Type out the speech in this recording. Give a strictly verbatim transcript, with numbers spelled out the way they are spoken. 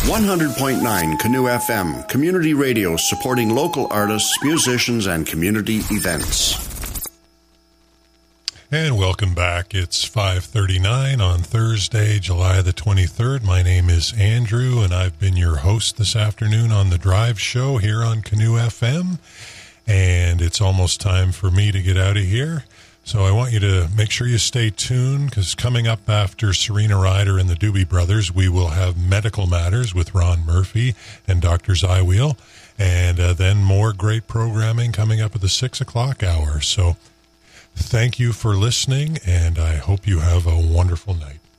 one hundred point nine Canoe F M, community radio supporting local artists, musicians, and community events. And welcome back. It's five thirty-nine on Thursday, July the twenty-third. My name is Andrew, and I've been your host this afternoon on The Drive Show here on Canoe F M. And it's almost time for me to get out of here. So I want you to make sure you stay tuned, because coming up after Serena Ryder and the Doobie Brothers, we will have Medical Matters with Ron Murphy and Doctor Zywheel. And uh, then more great programming coming up at the six o'clock hour. So thank you for listening, and I hope you have a wonderful night.